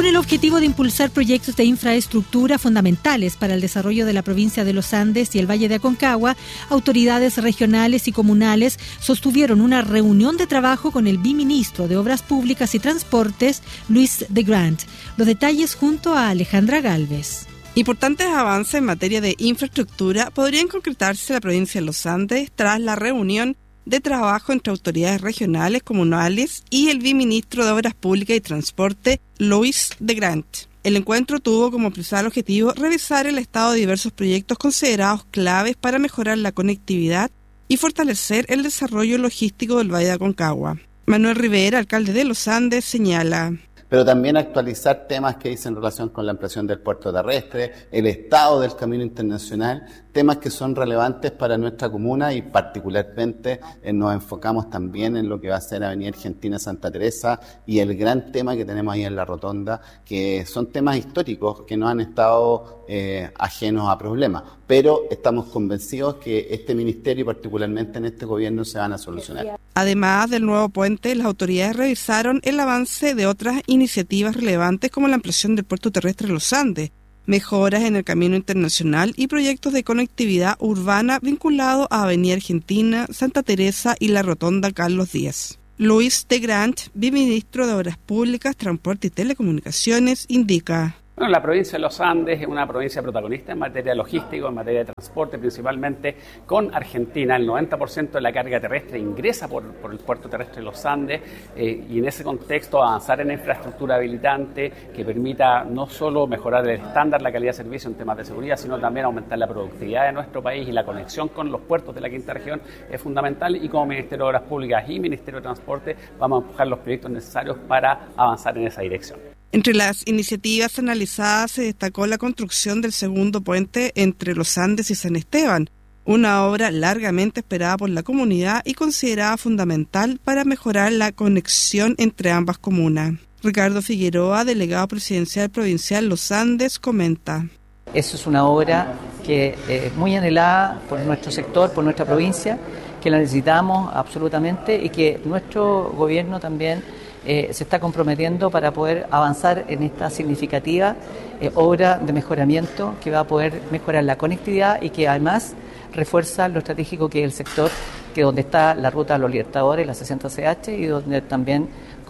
Con el objetivo de impulsar proyectos de infraestructura fundamentales para el desarrollo de la provincia de los Andes y el Valle de Aconcagua, autoridades regionales y comunales sostuvieron una reunión de trabajo con el viceministro de Obras Públicas y Transportes, Luis de Grant. Los detalles junto a Alejandra Galvez. Importantes avances en materia de infraestructura podrían concretarse en la provincia de los Andes tras la reunión de trabajo entre autoridades regionales, comunales y el viceministro de Obras Públicas y Transporte, Luis de Grant. El encuentro tuvo como principal objetivo revisar el estado de diversos proyectos considerados claves para mejorar la conectividad y fortalecer el desarrollo logístico del Valle de Aconcagua. Manuel Rivera, alcalde de Los Andes, señala: pero también actualizar temas que dicen en relación con la ampliación del puerto terrestre, el estado del camino internacional, temas que son relevantes para nuestra comuna y particularmente nos enfocamos también en lo que va a ser Avenida Argentina Santa Teresa y el gran tema que tenemos ahí en la Rotonda, que son temas históricos que no han estado ajenos a problemas, pero estamos convencidos que este ministerio y particularmente en este gobierno se van a solucionar. Además del nuevo puente, las autoridades revisaron el avance de otras iniciativas relevantes como la ampliación del puerto terrestre de Los Andes, mejoras en el camino internacional y proyectos de conectividad urbana vinculados a Avenida Argentina, Santa Teresa y la Rotonda Carlos Díaz. Luis de Grant, viceministro de Obras Públicas, Transporte y Telecomunicaciones, indica: Bueno, la provincia de los Andes es una provincia protagonista en materia logística, en materia de transporte, principalmente con Argentina. El 90% de la carga terrestre ingresa por el puerto terrestre de los Andes y en ese contexto avanzar en infraestructura habilitante que permita no solo mejorar el estándar, la calidad de servicio en temas de seguridad, sino también aumentar la productividad de nuestro país y la conexión con los puertos de la quinta región es fundamental, y como Ministerio de Obras Públicas y Ministerio de Transporte vamos a empujar los proyectos necesarios para avanzar en esa dirección. Entre las iniciativas analizadas se destacó la construcción del segundo puente entre Los Andes y San Esteban, una obra largamente esperada por la comunidad y considerada fundamental para mejorar la conexión entre ambas comunas. Ricardo Figueroa, delegado presidencial provincial Los Andes, comenta: Eso es una obra que es muy anhelada por nuestro sector, por nuestra provincia, que la necesitamos absolutamente y que nuestro gobierno también se está comprometiendo para poder avanzar en esta significativa obra de mejoramiento que va a poder mejorar la conectividad y que además refuerza lo estratégico que es el sector, que donde está la ruta de los Libertadores, la 60CH, y donde también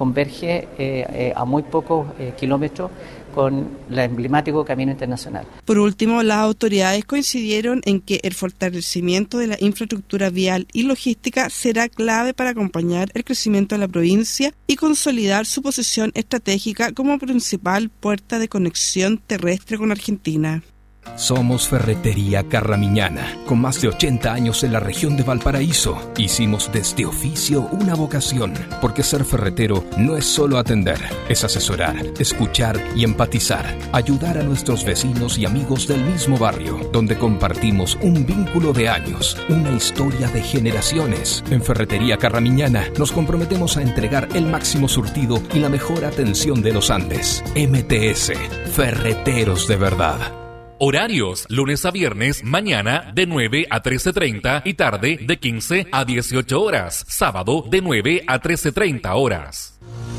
converge a muy pocos kilómetros con el emblemático Camino Internacional. Por último, las autoridades coincidieron en que el fortalecimiento de la infraestructura vial y logística será clave para acompañar el crecimiento de la provincia y consolidar su posición estratégica como principal puerta de conexión terrestre con Argentina. Somos Ferretería Carramiñana, con más de 80 años en la región de Valparaíso. Hicimos de este oficio una vocación, porque ser ferretero no es solo atender, es asesorar, escuchar y empatizar, ayudar a nuestros vecinos y amigos del mismo barrio, donde compartimos un vínculo de años, una historia de generaciones. En Ferretería Carramiñana nos comprometemos a entregar el máximo surtido y la mejor atención de los Andes. MTS, Ferreteros de verdad. Horarios: lunes a viernes, mañana de 9 a 13:30 y tarde de 15 a 18 horas. Sábado de 9 a 13:30 horas.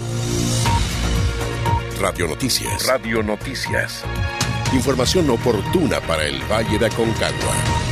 Radio Noticias. Radio Noticias. Información oportuna para el Valle de Aconcagua.